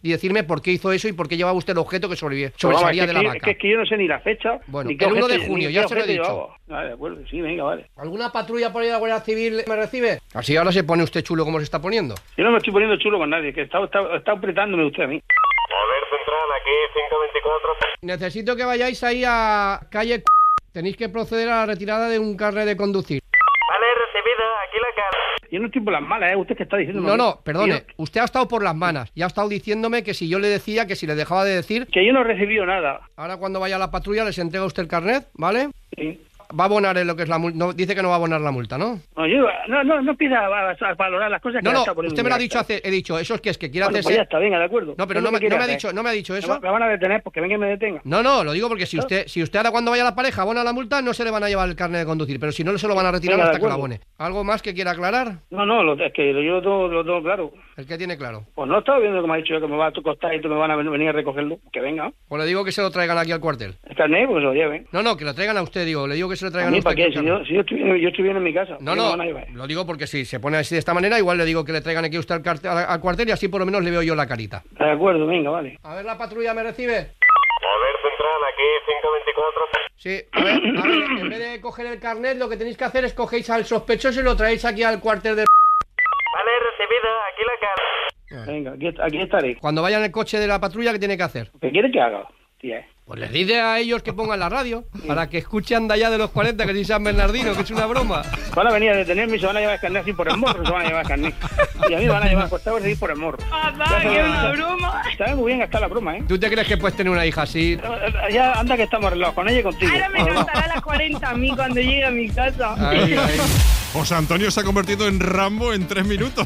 y decirme por qué hizo eso y por qué llevaba usted el objeto que sobresalía de la vaca. Es que yo no sé ni la fecha. Bueno, ni el 1 de junio, ya se lo he dicho. Llevaba. Vale, de acuerdo, sí, venga, vale. ¿Alguna patrulla por ahí de la Guardia Civil me recibe? Así ahora se pone usted chulo como se está poniendo. Yo no me estoy poniendo chulo con nadie, que está apretándome usted a mí. Poder central, aquí 524. Necesito que vayáis ahí a calle... Tenéis que proceder a la retirada de un carnet de conducir. Vale, recibido, aquí la cara. Yo no estoy por las malas, usted que está diciendo. No, perdone, usted ha estado por las manos y ha estado diciéndome que si yo le decía, que si le dejaba de decir... Que yo no he recibido nada. Ahora cuando vaya a la patrulla les entrega usted el carnet, ¿vale? Sí. Va a abonar en lo que es la multa, no, dice que no va a abonar la multa, ¿no? No, yo no empieza a valorar las cosas que No, está poniendo. usted me lo ha dicho he dicho, eso es que quiere bueno, hacerse... pues ya está, venga, de acuerdo. No, pero no me ha dicho eso. Me van a detener porque venga y me detenga. No, lo digo porque si usted ahora cuando vaya a la pareja abona la multa, no se le van a llevar el carnet de conducir, pero si no, se lo van a retirar hasta que lo abone. ¿Algo más que quiera aclarar? No, es que yo lo tengo claro. ¿El que tiene claro? Pues no estaba viendo que me ha dicho yo que me va a costar y tú me van a venir a recogerlo. Que venga. Pues le digo que se lo traigan aquí al cuartel. El carnet, pues lo lleven. No, que lo traigan a usted, le digo que se lo traigan ¿A mí usted. para qué? Si yo estoy bien en mi casa. No, me van a llevar? lo digo porque si se pone así de esta manera, igual le digo que le traigan aquí a usted al cuartel y así por lo menos le veo yo la carita. De acuerdo, venga, vale. A ver, la patrulla me recibe. Poder central, aquí 524. Sí, a ver, en vez de coger el carnet, lo que tenéis que hacer es cogéis al sospechoso y lo traéis aquí al cuartel de... Vale, recibido, aquí la cara. Venga, aquí estaré. Cuando vayan en el coche de la patrulla, ¿qué tiene que hacer? ¿Qué quiere que haga, tía? Pues les dice a ellos que pongan la radio, para que escuchen de allá de los 40, que si San Bernardino, que es una broma. Van a venir a detenerme y se van a llevar el carnet así por el morro, se van a llevar el carnet. Y a mí me van a llevar acostado así por el morro. ¡Anda, que una broma! Sabe muy bien gastar la broma, ¿eh? ¿Tú te crees que puedes tener una hija así? Ya anda que estamos arreglados, con ella y contigo. Ahora me cantará las 40 a mí cuando llegue a mi casa. Ay. José Antonio se ha convertido en Rambo en 3 minutos.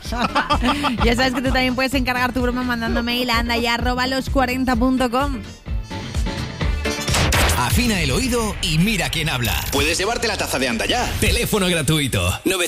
Ya sabes que tú también puedes encargar tu broma mandando mail a andaya@los40.com. Afina el oído y mira quién habla. Puedes llevarte la taza de Anda Ya. Teléfono gratuito